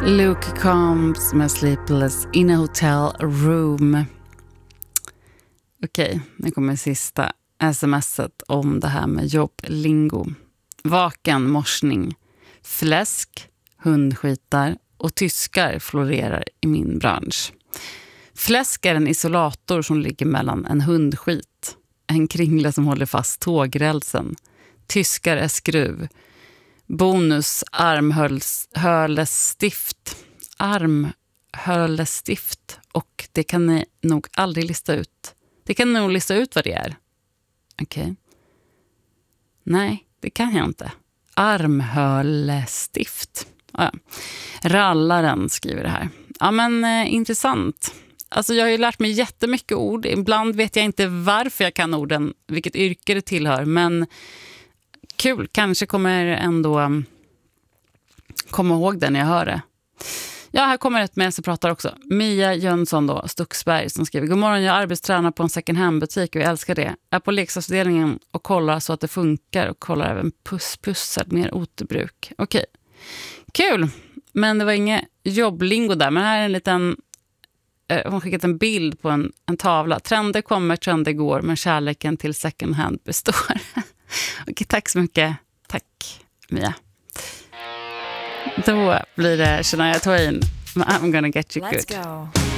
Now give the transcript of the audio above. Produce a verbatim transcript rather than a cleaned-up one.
Luke Combs med Sleepless in a Hotel Room. Okej, nu kommer sista smset om det här med jobblingo. Vaken, morsning, fläsk, hundskitar och tyskar florerar i min bransch. Fläsk är en isolator som ligger mellan en hundskit, en kringla som håller fast tågrälsen. Tyskar är skruv. Bonus armhölestift. Armhölestift. Och det kan ni nog aldrig lista ut. Det kan ni nog lista ut vad det är. Okej. Okay. Nej, det kan jag inte. Armhölestift. Ja. Rallaren skriver det här. Ja, men eh, intressant. Alltså jag har ju lärt mig jättemycket ord. Ibland vet jag inte varför jag kan orden, vilket yrke det tillhör. Men kul, kanske kommer ändå um, komma ihåg det när jag hör det. Ja, här kommer ett med som pratar också. Mia Jönsson då, Stuxberg, som skriver: God morgon, jag arbetstränar på en second hand-butik och jag älskar det. Jag är på leksaksavdelningen och kollar så att det funkar och kollar även puss-pussad, mer återbruk. Okej, kul. Men det var inget jobblingo där. Men här är en liten, eh, hon har skickat en bild på en, en tavla. Trender kommer, trender går, men kärleken till second hand består. Okej, tack så mycket. Tack, Mia. Då blir det Shania Twain. I'm gonna get you good. Let's go.